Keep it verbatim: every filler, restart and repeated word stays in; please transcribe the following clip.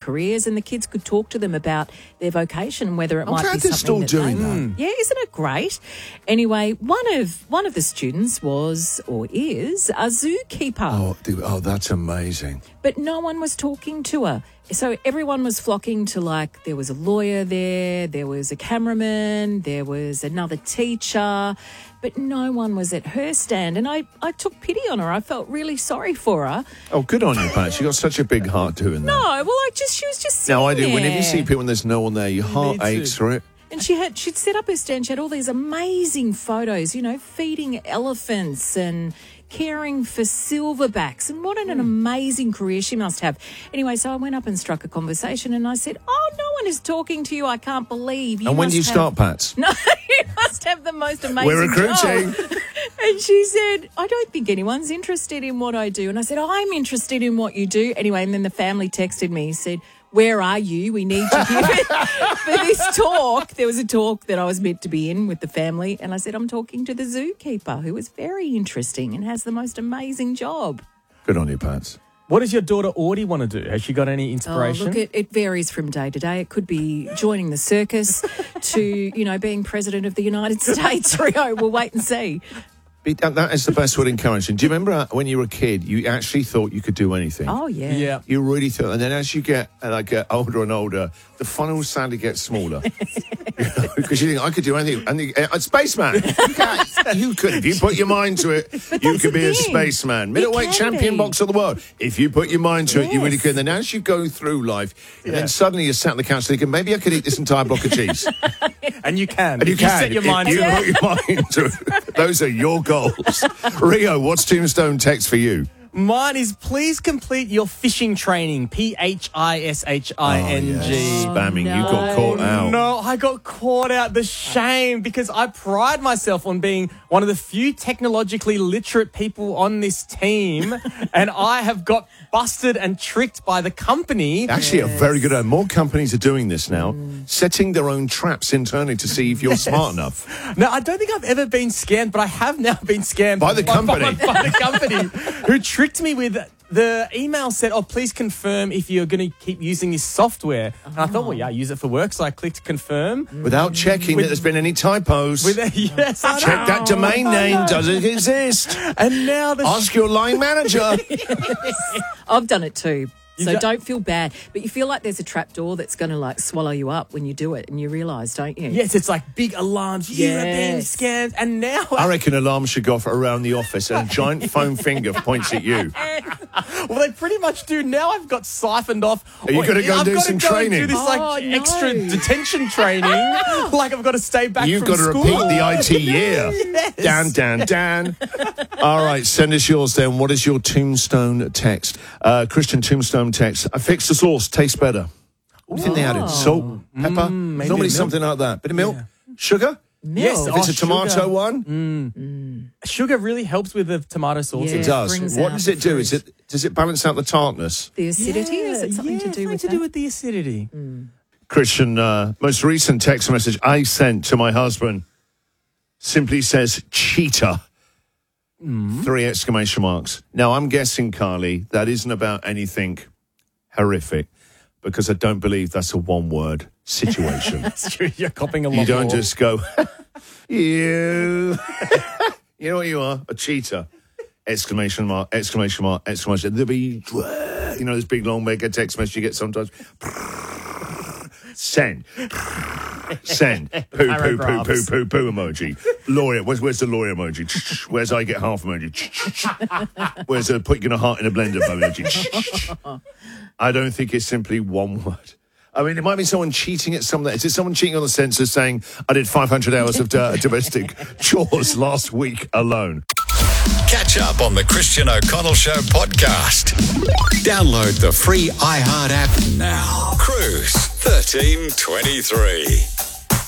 careers, and the kids could talk to them about their vocation, whether it I'm might glad be they're something still that doing they, that. Yeah, isn't it great? Anyway, one of one of the students was or is a zookeeper. Oh, dude, oh, that's amazing. But no one was talking to her. So everyone was flocking to, like, there was a lawyer there, there was a cameraman, there was another teacher, but no one was at her stand. And I, I took pity on her. I felt really sorry for her. Oh, good on you, Pat. You got such a big heart doing that. No, well, I just, she was just sitting No, I do. there. Whenever you see people and there's no one there, your heart aches for it. And she had, she'd set up her stand. She had all these amazing photos, you know, feeding elephants and caring for silverbacks. And what an, an amazing career she must have. Anyway, so I went up and struck a conversation and I said, oh, no one is talking to you. I can't believe you. And when must do you have... start, Pats? No, you must have the most amazing We're recruiting. job. And she said, I don't think anyone's interested in what I do. And I said, I'm interested in what you do. Anyway, and then the family texted me, said, where are you? We need you here for this talk. There was a talk that I was meant to be in with the family. And I said, I'm talking to the zookeeper, who is very interesting and has the most amazing job. Good on you, Pats. What does your daughter Audie want to do? Has she got any inspiration? Oh, look, it, it varies from day to day. It could be joining the circus to, you know, being president of the United States. Rio, we'll wait and see. That that is the best word, encouraging. Do you remember when you were a kid, you actually thought you could do anything? Oh, yeah. Yeah. You really thought. And then as you get uh, like uh, older and older, the funnel sadly gets smaller. Because you think, I could do anything. And the, uh, a spaceman. You, can't. You could. If you put your mind to it, But you that's could the be a thing. spaceman. You Middleweight can champion be. boxer of the world. If you put your mind to it, you really Yes. could. And then as you go through life, and Yeah. then suddenly you're sat on the couch thinking, maybe I could eat this entire block of cheese. And you can. And you If can. set your If mind you to it. put your mind to it. Those are your goals. Rio, what's Tombstone text for you? Mine is please complete your fishing training. P H I S H I N G. Oh, yes. Spamming. You no. got caught out. No, I got caught out. The shame, because I pride myself on being one of the few technologically literate people on this team, and I have got busted and tricked by the company. Actually, a very good idea. More companies are doing this now, setting their own traps internally to see if you're smart enough. No, I don't think I've ever been scammed, but I have now been scammed By the company. by, by the company who tricked me with the email said, oh, please confirm if you're going to keep using this software. And I thought, well, yeah, I use it for work, so I clicked confirm. Without checking With- that there's been any typos. With a, yes, I Check that know. domain I name. know. Does it exist? And now the Ask your line manager. I've done it too. So You do- don't feel bad. But you feel like there's a trapdoor that's going to, like, swallow you up when you do it, and you realise, don't you? Yes, it's like big alarms. You are being Yes. scammed. And now... I reckon alarms should go off around the office and a giant foam finger points at you. Well, they pretty much do. Now I've got siphoned off. Are you gonna go I've do gotta some go and training? do this, like, Oh, no. extra detention training. Like, I've got to stay back You've from got to school. repeat the I T year. Yes. Dan, Dan, Dan. All right, send us yours then. What is your Tombstone text? Uh, Christian Tombstone text. I fixed the sauce. Tastes better. What do you think they added? Salt, pepper? maybe Normally milk. something like that. Bit of milk? Sugar? Yes, Milk. If it's Oh, a tomato sugar. one? Sugar really helps with the tomato sauce. Yeah. It does. brings What out does the it do? Is fruit. it Does it balance out the tartness? The acidity? Is it something yeah, to do something with to that? do with the acidity. Christian, uh, most recent text message I sent to my husband simply says cheetah. Three exclamation marks. Now, I'm guessing, Carly, that isn't about anything horrific, because I don't believe that's a one-word situation. That's true. You're copping a lot You don't more. just go, you. You know what you are? A cheetah. Exclamation mark, exclamation mark, exclamation. There'll be, you know, this big long mega text message you get sometimes. Send. Send. Poo, poo, poo, poo, Paragraphs. poo, poo emoji. Lawyer. Where's, where's the lawyer emoji? Where's I get half emoji? Where's the put you in a heart in a blender emoji? I don't think it's simply one word. I mean, it might be someone cheating at something. Is it someone cheating on the census saying, I did five hundred hours of uh, domestic chores last week alone? Catch up on the Christian O'Connell Show podcast. Download the free iHeart app now. Cruise thirteen twenty-three.